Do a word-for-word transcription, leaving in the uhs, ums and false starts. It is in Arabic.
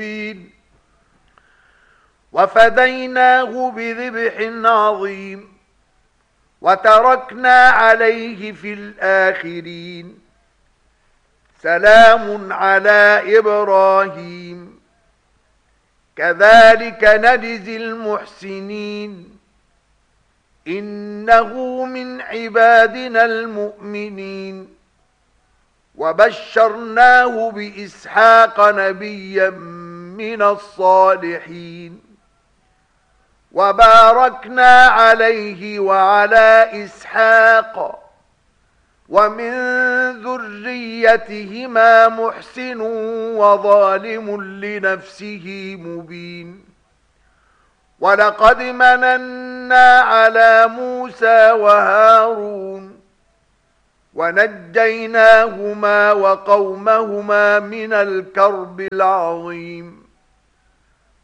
وفديناه بذبح عظيم وتركنا عليه في الآخرين سلام على إبراهيم كذلك نجزي المحسنين إنه من عبادنا المؤمنين وبشرناه بإسحاق نبيا من الصالحين وباركنا عليه وعلى إسحاق ومن ذريتهما محسن وظالم لنفسه مبين ولقد مننا على موسى وهارون ونجيناهما وقومهما من الكرب العظيم